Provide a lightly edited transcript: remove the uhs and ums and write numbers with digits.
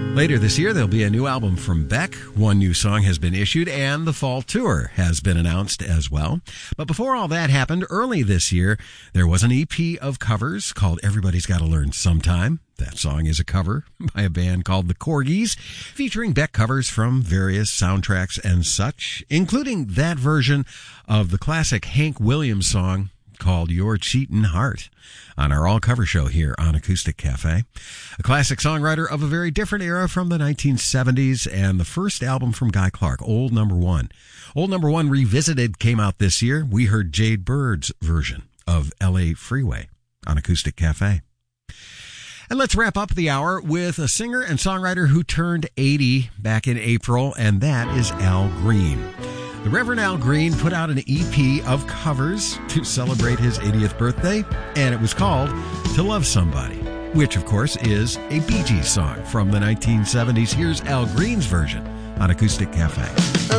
Later this year, there'll be a new album from Beck. One new song has been issued, and the fall tour has been announced as well. But before all that happened, early this year, there was an EP of covers called Everybody's Gotta Learn Sometime. That song is a cover by a band called the Corgis, featuring Beck covers from various soundtracks and such, including that version of the classic Hank Williams song called Your Cheatin' Heart on our all-cover show here on Acoustic Cafe. A classic songwriter of a very different era from the 1970s, and the first album from Guy Clark, Old Number One. Old Number One Revisited came out this year. We heard Jade Bird's version of L.A. Freeway on Acoustic Cafe. And let's wrap up the hour with a singer and songwriter who turned 80 back in April, and that is Al Green. The Reverend Al Green put out an EP of covers to celebrate his 80th birthday, and it was called To Love Somebody, which, of course, is a Bee Gees song from the 1970s. Here's Al Green's version on Acoustic Cafe.